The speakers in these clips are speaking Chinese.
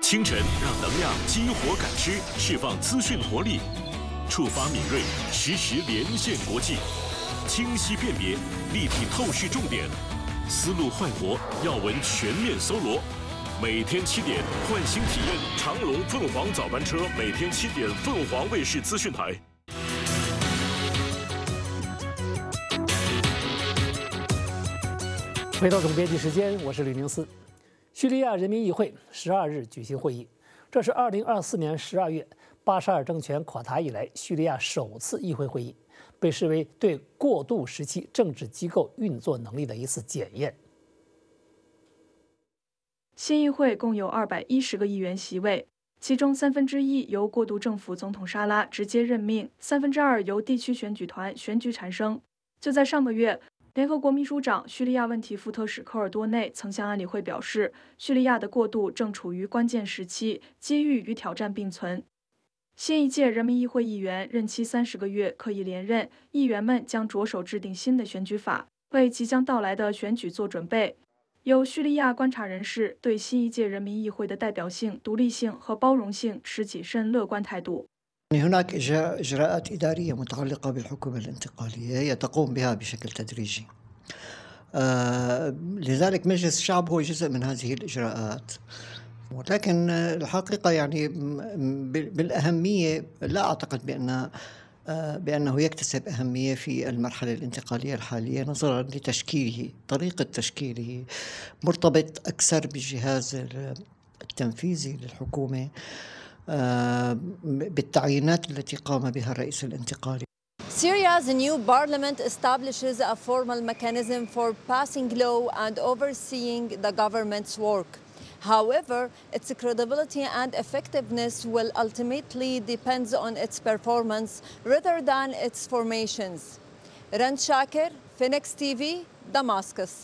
清晨让能量激活感知，释放资讯活力，触发敏锐，实时连线国际，清晰辨别，立体透视重点，思路焕活，要闻全面搜罗。每天7点，唤醒体验长龙凤凰早班车，每天7点，凤凰卫视资讯台。 回到总编辑时间，我是吕宁思。叙利亚人民议会12日举行会议，这是2024年12月巴沙尔政权垮台以来叙利亚首次议会会议，被视为对过渡时期政治机构运作能力的一次检验。 新议会共有210个议员席位，其中1/3由过渡政府总统沙拉直接任命，2/3由地区选举团选举产生。就在上个月，联合国秘书长、叙利亚问题副特使科尔多内曾向安理会表示，叙利亚的过渡正处于关键时期，机遇与挑战并存。新一届人民议会议员任期30个月，可以连任，议员们将着手制定新的选举法，为即将到来的选举做准备。有叙利亚观察人士对新一届人民议会的代表性、独立性和包容性持谨慎乐观态度。 هناك إجراءات إدارية متعلقة بالحكومة الانتقالية هي تقوم بها بشكل تدريجي. لذلك مجلس الشعب هو جزء من هذه الإجراءات. ولكن الحقيقة يعني بالأهمية لا أعتقد بأنه يكتسب أهمية في المرحلة الانتقالية الحالية نظرا لتشكيله طريقة تشكيله مرتبط أكثر بالجهاز التنفيذي للحكومة بالتعيينات التي قام بها الرئيس الانتقالي. Syria's new parliament establishes a formal mechanism for passing law and overseeing the government's work. However, its credibility and effectiveness will ultimately depend on its performance rather than its formations. Rand Shakir, Phoenix TV, Damascus.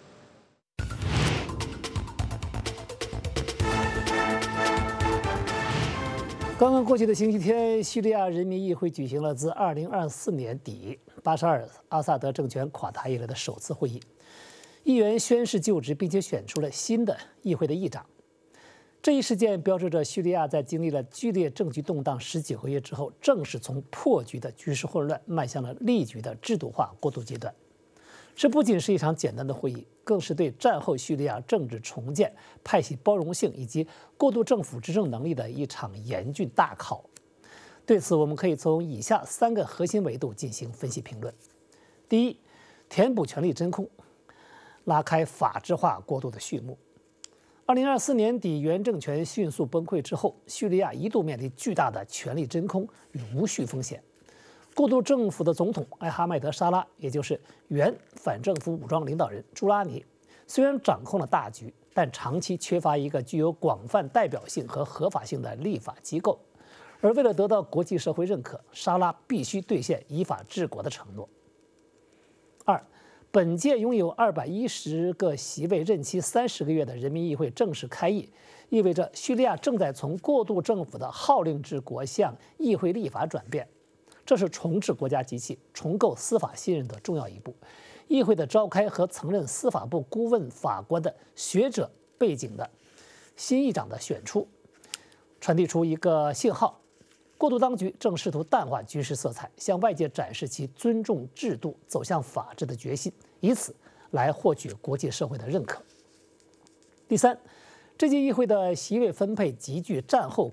刚刚过去的星期天，叙利亚人民议会举行了自2024年底巴沙尔·阿萨德政权垮台以来的首次会议。议员宣誓就职，并且选出了新的议会的议长。这一事件标志着叙利亚在经历了剧烈政局动荡19个月之后，正式从破局的局势混乱迈向了立局的制度化过渡阶段。这不仅是一场简单的会议，更是对战后叙利亚政治重建、派系包容性以及过渡政府执政能力的一场严峻大考。对此，我们可以从以下3个核心维度进行分析评论。第一，填补权力真空，拉开法治化过渡的序幕。2024年底原政权迅速崩溃之后，叙利亚一度面临巨大的权力真空与无序风险。过渡政府的总统艾哈迈德·沙拉，也就是原反政府武装领导人朱拉尼，虽然掌控了大局，但长期缺乏一个具有广泛代表性和合法性的立法机构。而为了得到国际社会认可，沙拉必须兑现依法治国的承诺。二，本届拥有210个席位、任期30个月的人民议会正式开议，意味着叙利亚正在从过渡政府的号令治国向议会立法转变。这是重置国家机器、重构司法信任的重要一步。议会的召开和曾任司法部顾问法官的学者背景的新议长的选出，传递出一个信号：过渡当局正试图淡化军事色彩，向外界展示其尊重制度、走向法治的决心，以此来获取国际社会的认可。第三，这届议会的席位分配极具战后